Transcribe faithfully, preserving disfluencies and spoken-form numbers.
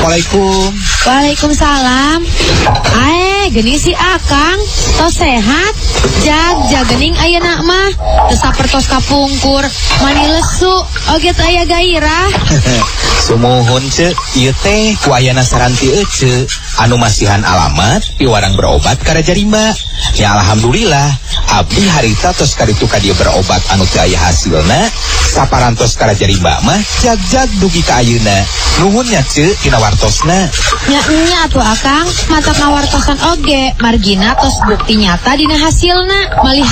Assalamualaikum. Waalaikumsalam. Ae, geuning si Akang, tos sehat. Jag, jag geuning ayeuna mah. Teu sapertos kapungkur, mani lesu, oge teu aya gairah. Sumuhun ce, ieu teh ku ayana saranti ece, anu masihan alamat di warang berobat ka Raja Rimba. Ya alhamdulillah, abdi harita tos kaditu ka dieu berobat anu teu aya hasilna, saparantos ka Raja Rimba mah jag-jag dugi ka ayeuna. Nuhunnya ce dina wartosna. Nya nya atuh Akang, matak ngawartosan oge, margina tos bukti nyata dina hasilna. Malih